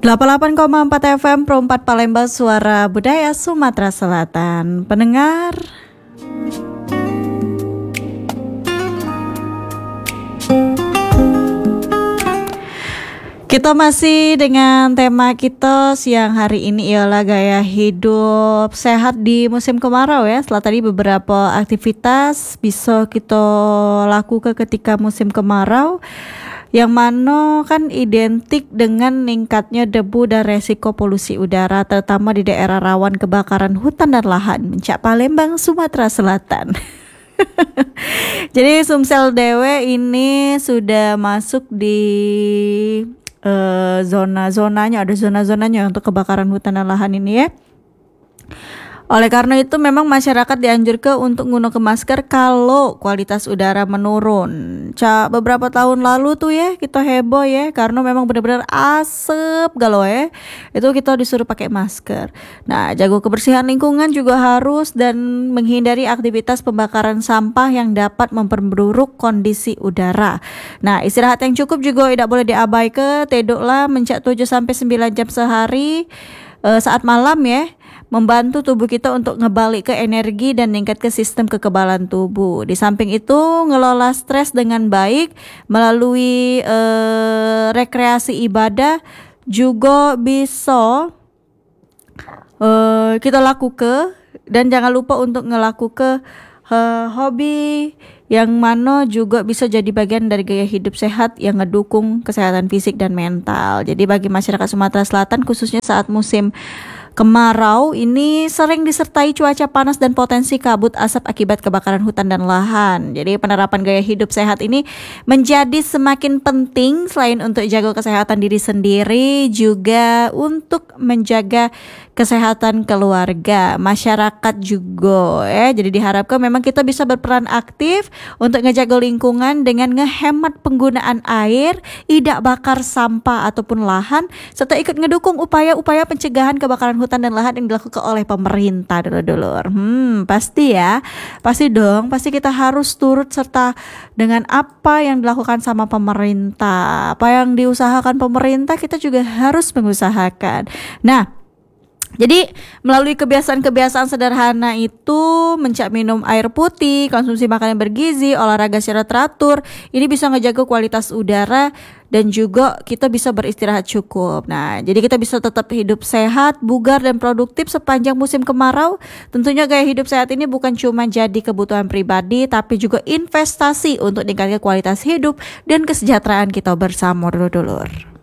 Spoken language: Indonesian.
88,4 FM Pro 4 Palembang, Suara Budaya Sumatera Selatan. Pendengar, kita masih dengan tema kita siang hari ini ialah gaya hidup sehat di musim kemarau ya. Setelah tadi beberapa aktivitas bisa kita lakukan ketika musim kemarau, yang mana kan identik dengan meningkatnya debu dan resiko polusi udara, terutama di daerah rawan kebakaran hutan dan lahan, Mencak Palembang, Sumatera Selatan. Jadi Sumsel Dewe ini sudah masuk di zona-zonanya, ada zona-zonanya untuk kebakaran hutan dan lahan ini ya. Oleh karena itu memang masyarakat dianjurkan untuk menggunakan masker kalau kualitas udara menurun. Beberapa tahun lalu tuh ya kita heboh ya, karena memang benar-benar asap galau ya. Itu kita disuruh pakai masker. Nah, jaga kebersihan lingkungan juga harus, dan menghindari aktivitas pembakaran sampah yang dapat memperburuk kondisi udara. Nah, istirahat yang cukup juga tidak boleh diabaikan. Tidurlah mencak 7-9 jam sehari saat malam ya. Membantu tubuh kita untuk ngebalik ke energi dan meningkat ke sistem kekebalan tubuh. Di samping itu ngelola stres dengan baik melalui rekreasi ibadah juga bisa kita lakukan, dan jangan lupa untuk ngelakukan hobi yang mana juga bisa jadi bagian dari gaya hidup sehat yang ngedukung kesehatan fisik dan mental. Jadi bagi masyarakat Sumatera Selatan khususnya saat musim kemarau ini sering disertai cuaca panas dan potensi kabut asap akibat kebakaran hutan dan lahan. Jadi penerapan gaya hidup sehat ini menjadi semakin penting selain untuk jaga kesehatan diri sendiri, juga untuk menjaga kesehatan keluarga, masyarakat juga ya. Jadi diharapkan memang kita bisa berperan aktif untuk ngejaga lingkungan dengan ngehemat penggunaan air, tidak bakar sampah ataupun lahan, serta ikut ngedukung upaya-upaya pencegahan kebakaran hutan dan lahan yang dilakukan oleh pemerintah, dulur-dulur. Pasti ya, pasti dong, pasti kita harus turut serta dengan apa yang dilakukan sama pemerintah, apa yang diusahakan pemerintah kita juga harus mengusahakan. Nah, jadi melalui kebiasaan-kebiasaan sederhana itu, mencak minum air putih, konsumsi makanan bergizi, olahraga secara teratur, ini bisa ngejaga kualitas udara dan juga kita bisa beristirahat cukup. Nah, jadi kita bisa tetap hidup sehat, bugar dan produktif sepanjang musim kemarau. Tentunya gaya hidup sehat ini bukan cuma jadi kebutuhan pribadi, tapi juga investasi untuk meningkatkan kualitas hidup dan kesejahteraan kita bersama, dulur-dulur.